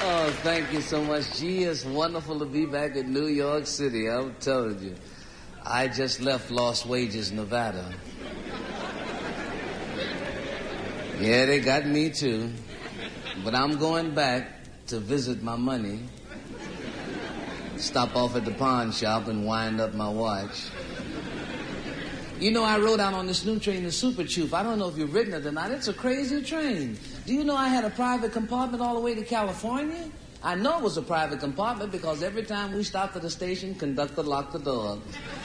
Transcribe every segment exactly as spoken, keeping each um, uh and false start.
Oh, thank you so much. Gee, it's wonderful to be back in New York City. I'm telling you. I just left Lost Wages, Nevada. Yeah, they got me too. But I'm going back to visit my money. Stop off at the pawn shop and wind up my watch. You know, I rode out on this new train, the Super Choof. I don't know if you've ridden it or not. It's a crazy train. Do you know I had a private compartment all the way to California? I know it was a private compartment because every time we stopped at the station, conductor locked the door.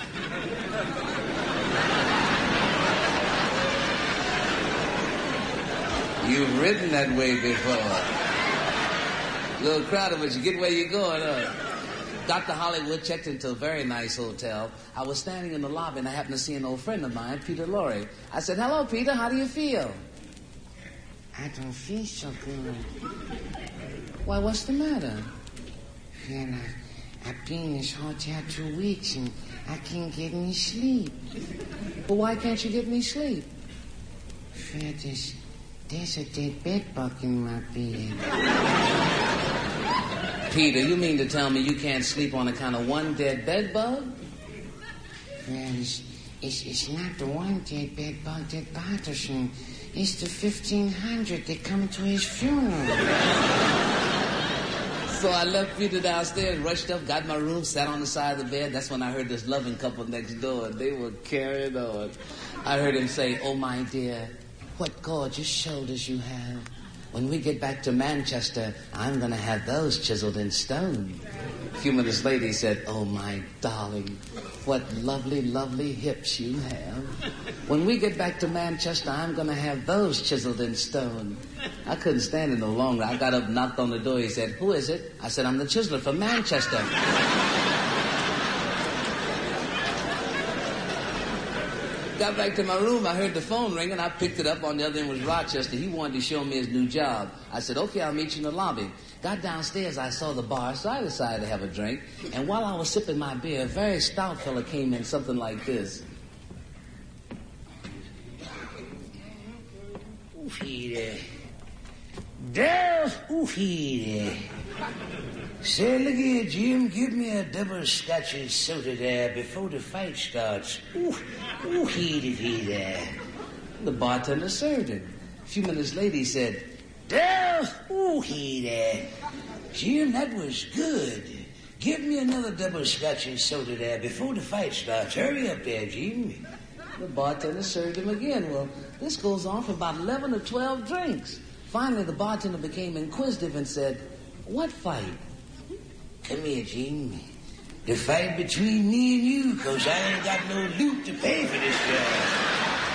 You've ridden that way before. A little crowded, but you get where you're going, huh? Doctor Hollywood checked into a very nice hotel. I was standing in the lobby and I happened to see an old friend of mine, Peter Lorre. I said, hello, Peter, how do you feel? I don't feel so good. Why, what's the matter? Well, I, I've been in this hotel two weeks and I can't get any sleep. Well, why can't you get any sleep? Well, there's, there's a dead bed bug in my bed. Peter, you mean to tell me you can't sleep on account of one dead bed bug? Well, it's, it's, it's not the one dead bed bug that bothers him. It's the fifteen hundred that come to his funeral. So I left Peter downstairs, rushed up, got in my room, sat on the side of the bed. That's when I heard this loving couple next door. They were carrying on. I heard him say, oh, my dear, what gorgeous shoulders you have. When we get back to Manchester, I'm going to have those chiseled in stone. A few minutes later, he said, oh, my darling, what lovely, lovely hips you have. When we get back to Manchester, I'm going to have those chiseled in stone. I couldn't stand it no longer. I got up, knocked on the door. He said, who is it? I said, I'm the chiseler from Manchester. Got back to my room, I heard the phone ringing. I picked it up. On the other end was Rochester. He wanted to show me his new job. I said, okay, I'll meet you in the lobby. Got downstairs, I saw the bar, so I decided to have a drink. And while I was sipping my beer, a very stout fella came in, something like this. Peter. Del, ooh, Peter. Say, look here, Jim. Give me a double scotch and soda there before the fight starts. Ooh, ooh, Peter, Peter. The bartender served him. A few minutes later, he said, Del, ooh, Peter. Jim, that was good. Give me another double scotch and soda there before the fight starts. Hurry up there, Jim. The bartender served him again. Well, this goes on for about eleven or twelve drinks. Finally, the bartender became inquisitive and said, what fight? Come here, Jim. The fight between me and you, 'cause I ain't got no loot to pay for this job.